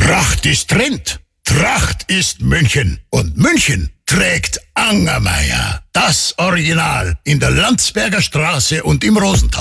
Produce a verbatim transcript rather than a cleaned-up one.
Tracht ist Trend. Tracht ist München. Und München trägt Angermeier. Das Original in der Landsberger Straße und im Rosental.